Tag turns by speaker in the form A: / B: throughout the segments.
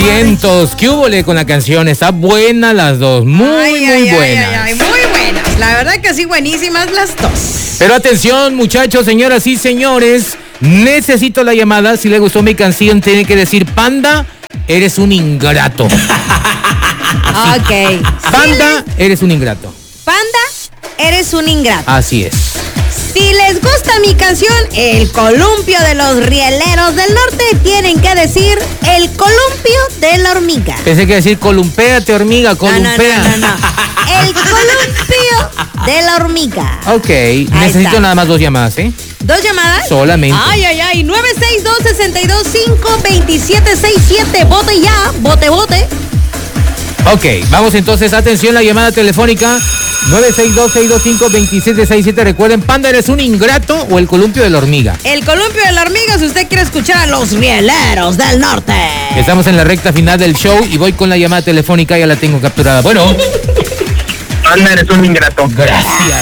A: Vientos, ¿qué húbole con la canción? Está buena las dos, muy buenas.
B: Muy buenas, la verdad que sí, buenísimas las dos.
A: Pero atención, muchachos, señoras y señores, necesito la llamada. Si le gustó mi canción, tiene que decir: Panda, eres un ingrato.
B: Ok.
A: Panda, eres un ingrato.
B: Panda, eres un ingrato.
A: Así es.
B: Si les gusta mi canción, El Columpio de los Rieleros del Norte, tienen que decir El Columpio de la Hormiga.
A: Pensé que decir columpéate, hormiga, columpea.
B: No. El Columpio de la Hormiga.
A: Ok, necesito
B: está.
A: nada más 2 llamadas, ¿eh?
B: ¿2 llamadas?
A: Solamente.
B: Ay. 962-625-2767. Vote ya, vote.
A: Ok, vamos entonces, atención, la llamada telefónica 962-625-2767. Recuerden, Panda, ¿eres un ingrato o el columpio de la hormiga?
B: El Columpio de la Hormiga, si usted quiere escuchar a los Rieleros del Norte.
A: Estamos en la recta final del show y voy con la llamada telefónica, ya la tengo capturada. Bueno.
C: Panda, eres un ingrato.
A: Gracias,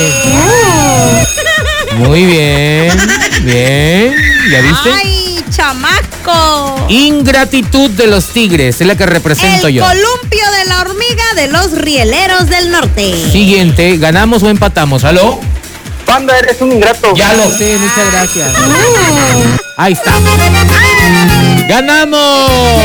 A: muy bien. Bien, ¿ya viste?
B: ¡Ay, chamaco!
A: Ingratitud de los Tigres, es la que represento yo.
B: El Columpio de la Hormiga de los Rieleros del Norte.
A: Siguiente, ¿ganamos o empatamos? ¿Aló?
C: Panda, eres un ingrato.
A: Ya lo sé, muchas gracias. Ahí está. ¡Ganamos!